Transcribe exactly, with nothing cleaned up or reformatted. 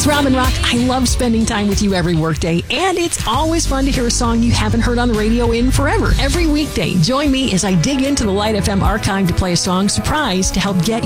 It's Robin Rock. I love spending time with you every workday, and it's always fun to hear a song you haven't heard on the radio in forever. Every weekday, join me as I dig into the Light F M archive to play a song surprise to help get